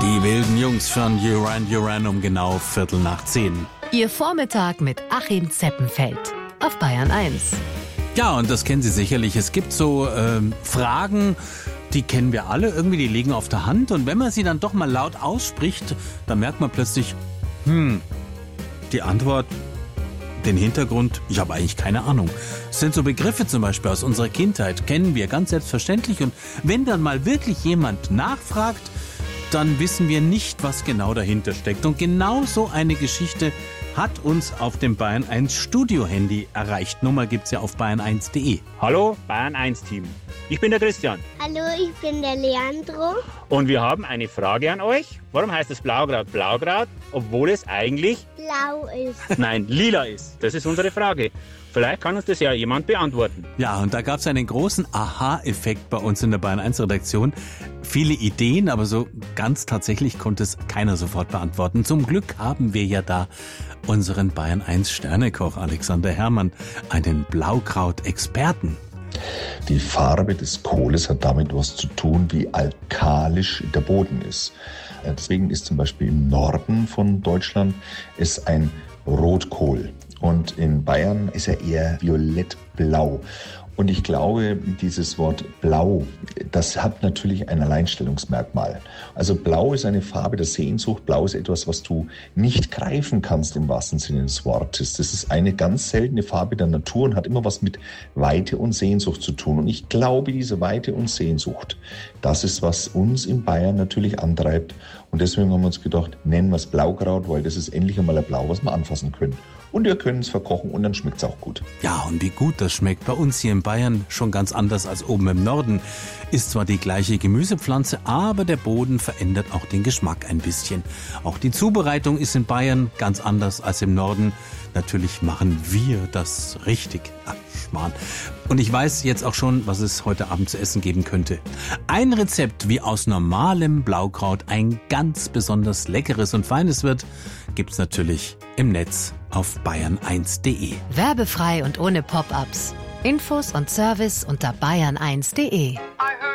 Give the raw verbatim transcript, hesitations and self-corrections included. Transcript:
Die wilden Jungs von Duran Duran um genau Viertel nach zehn. Ihr Vormittag mit Achim Zeppenfeld auf Bayern eins. Ja, und das kennen Sie sicherlich. Es gibt so ähm, Fragen, die kennen wir alle irgendwie, die liegen auf der Hand. Und wenn man sie dann doch mal laut ausspricht, dann merkt man plötzlich, hm, die Antwort, den Hintergrund, ich habe eigentlich keine Ahnung. Es sind so Begriffe zum Beispiel aus unserer Kindheit, kennen wir ganz selbstverständlich. Und wenn dann mal wirklich jemand nachfragt, dann wissen wir nicht, was genau dahinter steckt. Und genau so eine Geschichte hat uns auf dem Bayern eins Studio-Handy erreicht. Nummer gibt's ja auf bayern eins punkt de. Hallo Bayern eins Team, ich bin der Christian. Hallo, ich bin der Leandro. Und wir haben eine Frage an euch. Warum heißt das Blaukraut Blaukraut, obwohl es eigentlich Blau ist? Nein, lila ist? Das ist unsere Frage. Vielleicht kann uns das ja jemand beantworten. Ja, und da gab es einen großen Aha-Effekt bei uns in der Bayern eins Redaktion. Viele Ideen, aber so ganz tatsächlich konnte es keiner sofort beantworten. Zum Glück haben wir ja da unseren Bayern eins Sternekoch Alexander Herrmann, einen Blaukraut-Experten. Die Farbe des Kohles hat damit was zu tun, wie alkalisch der Boden ist. Deswegen ist zum Beispiel im Norden von Deutschland es ein Rotkohl. Und in Bayern ist er eher violett-blau. Und ich glaube, dieses Wort blau, das hat natürlich ein Alleinstellungsmerkmal. Also blau ist eine Farbe der Sehnsucht. Blau ist etwas, was du nicht greifen kannst im wahrsten Sinne des Wortes. Das ist eine ganz seltene Farbe der Natur und hat immer was mit Weite und Sehnsucht zu tun. Und ich glaube, diese Weite und Sehnsucht, das ist, was uns in Bayern natürlich antreibt. Und deswegen haben wir uns gedacht, nennen wir es Blaukraut, weil das ist endlich einmal ein Blau, was wir anfassen können. Und wir können es verkochen und dann schmeckt es auch gut. Ja, und wie gut das schmeckt. Bei uns hier in Bayern schon ganz anders als oben im Norden. Ist zwar die gleiche Gemüsepflanze, aber der Boden verändert auch den Geschmack ein bisschen. Auch die Zubereitung ist in Bayern ganz anders als im Norden. Natürlich machen wir das richtig. Ach, Schmarrn. Und ich weiß jetzt auch schon, was es heute Abend zu essen geben könnte. Ein Rezept, wie aus normalem Blaukraut ein ganz besonders leckeres und feines wird, gibt's natürlich im Netz auf bayern eins punkt de. Werbefrei und ohne Pop-ups. Infos und Service unter bayern eins punkt de.